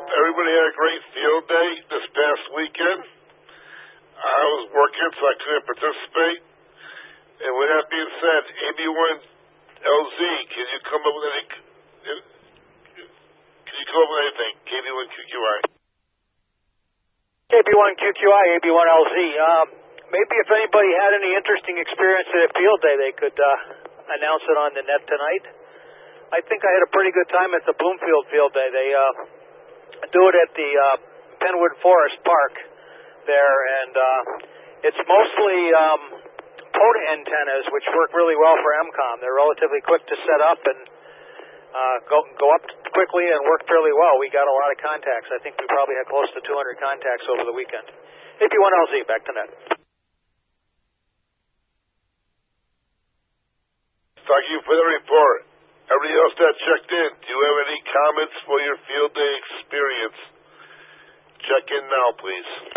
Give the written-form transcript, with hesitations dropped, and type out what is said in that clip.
hope everybody had a great field day this past weekend. I was working, so I couldn't participate. And with that being said, AB1LZ, can you come up with anything? KB1QQI. KB1QQI, AB1LZ. Maybe if anybody had any interesting experience at a field day, they could announce it on the net tonight. I think I had a pretty good time at the Bloomfield Field Day. They do it at the Penwood Forest Park there, and it's mostly POTA antennas, which work really well for MCOM. They're relatively quick to set up and go up quickly and work fairly well. We got a lot of contacts. I think we probably had close to 200 contacts over the weekend. AB1LZ, back to net. Thank you for the report. Everybody else that checked in, do you have any comments for your field day experience? Check in now, please.